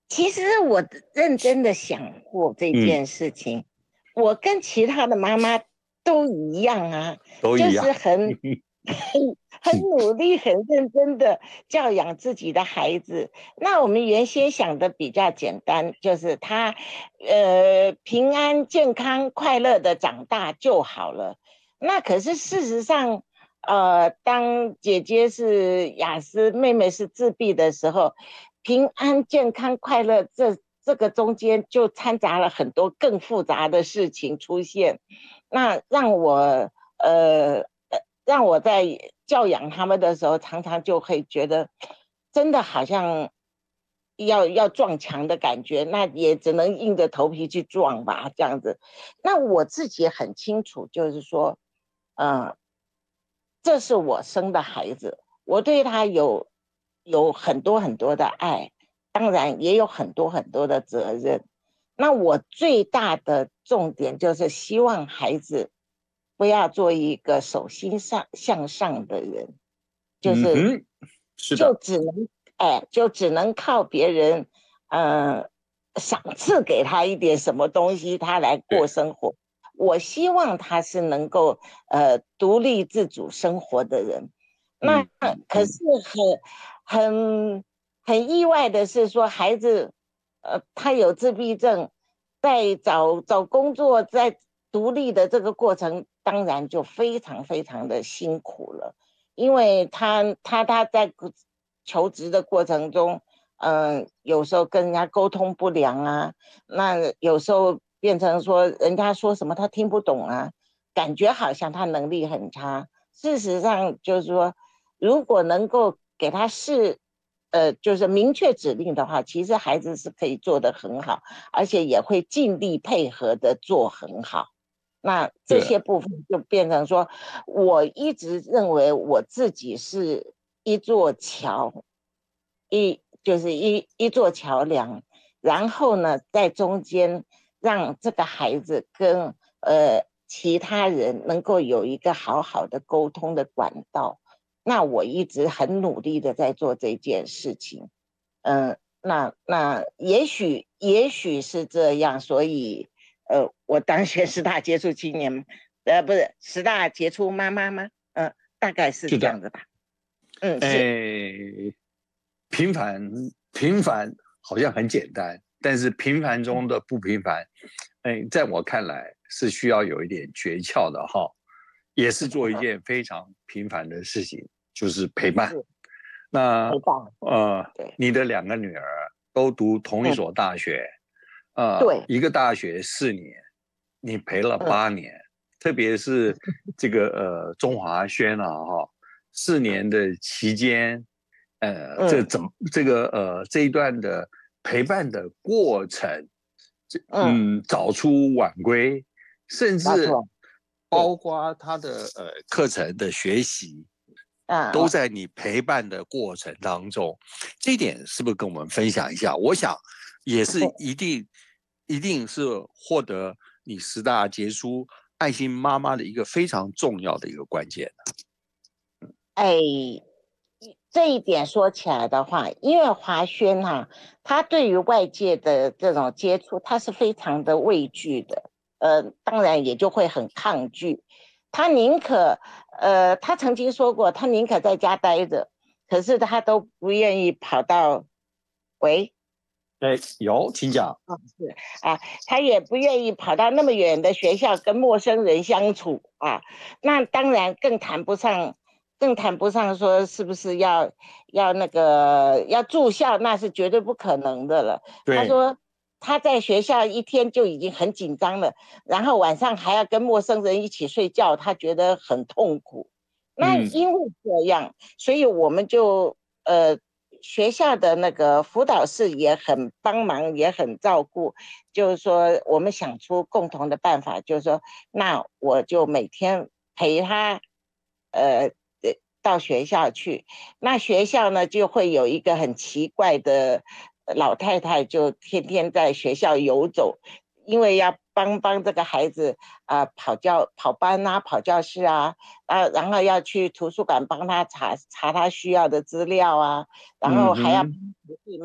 其实我认真的想过这嗯， 件事情，我跟其他的妈妈都一样啊，就都一样。 是很努力、很认真的教养自己的孩子。那我们原先想的比较简单，就是他平安、健康、快乐的长大就好了。那可是事实上，当姐姐是雅思，妹妹是自闭的时候，平安、健康、快乐这个中间就掺杂了很多更复杂的事情出现，那让我在教养他们的时候，常常就会觉得，真的好像要撞墙的感觉，那也只能硬着头皮去撞吧，这样子。那我自己很清楚，就是说，呃，这是我生的孩子，我对他有很多很多的爱，当然也有很多很多的责任。那我最大的重点就是希望孩子不要做一个手心向上的人，就是嗯哼，是的。 就只能就只能靠别人呃赏赐给他一点什么东西，他来过对。 生活。我希望他是能够独立自主生活的人。那嗯嗯嗯。 可是很很意外的是说，孩子他有自闭症，在找工作，在独立的这个过程，当然就非常非常的辛苦了。因为他在求职的过程中，有时候跟人家沟通不良啊，那有时候变成说人家说什么他听不懂啊，感觉好像他能力很差。事实上就是说，如果能够给他就是明确指令的话，其实孩子是可以做得很好，而且也会尽力配合的做很好。那这是。 些部分就变成说，我一直认为我自己是一座桥，就是一座桥梁，然后呢，在中间让这个孩子跟其他人能够有一个好好的沟通的管道。那我一直很努力的在做这件事情。那也许是这样，所以我当选十大杰出青年，不是十大杰出妈妈吗？大概是是的。 这样子吧。嗯，是哎，平凡平凡好像很简单，但是平凡中的不平凡，哎，在我看来是需要有一点诀窍的哈，也是做一件非常平凡的事情，就是陪伴。 是那陪伴，对， 你的两个女儿都读同一嗯， 所大学， 对， 一个大学4年，你陪了嗯 8年，特别是这个中华轩啊哈，4年的期间， 嗯这一段的陪伴的过程， 嗯， 早出晚归，甚至没错，对， 包括他的课程的学习，都嗯在你陪伴的过程当中。这一点是不是跟我们分享一下？我想也是嗯， 一定是获得你10大杰出爱心妈妈的一个非常重要的一个关键。 哎，这一点说起来的话，因为华轩哈、他对于外界的这种接触，他是非常的畏惧的，当然也就会很抗拒。他宁可，他曾经说过，他宁可在家待着，可是他都不愿意跑到，喂， 哎，有，请讲。 是啊，他也不愿意跑到那么远的学校跟陌生人相处啊。那当然更谈不上说是不是要那个要住校，那是绝对不可能的了。他对。 说他在学校一天就已经很紧张了，然后晚上还要跟陌生人一起睡觉，他觉得很痛苦。那嗯因为这样，所以我们就学校的那个辅导室也很帮忙，也很照顾。就是说，我们想出共同的办法，就是说，那我就每天陪他，呃，到学校去。那学校呢，就会有一个很奇怪的老太太，就天天在学校游走，因为要帮这个孩子跑班啊，跑教室啊，然后要去图书馆帮他查他需要的资料啊，然后还要嗯哼。